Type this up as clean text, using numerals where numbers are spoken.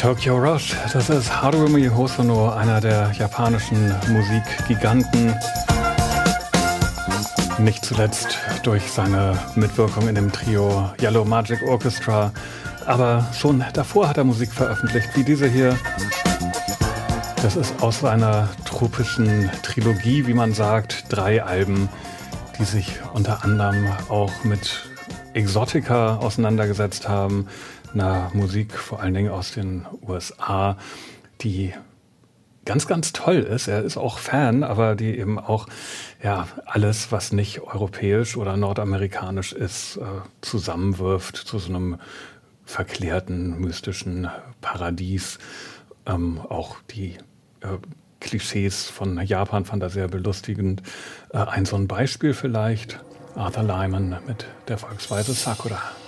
Tokyo Rush, das ist Harumi Hosono, einer der japanischen Musikgiganten. Nicht zuletzt durch seine Mitwirkung in dem Trio Yellow Magic Orchestra, aber schon davor hat er Musik veröffentlicht, wie diese hier. Das ist aus seiner tropischen Trilogie, wie man sagt, 3 Alben, die sich unter anderem auch mit Exotica auseinandergesetzt haben, einer Musik vor allen Dingen aus den USA, die ganz, ganz toll ist. Er ist auch Fan, aber die eben auch alles, was nicht europäisch oder nordamerikanisch ist, zusammenwirft zu so einem verklärten, mystischen Paradies. Auch die Klischees von Japan fand er sehr belustigend. So ein Beispiel vielleicht, Arthur Lyman mit der Volksweise Sakura.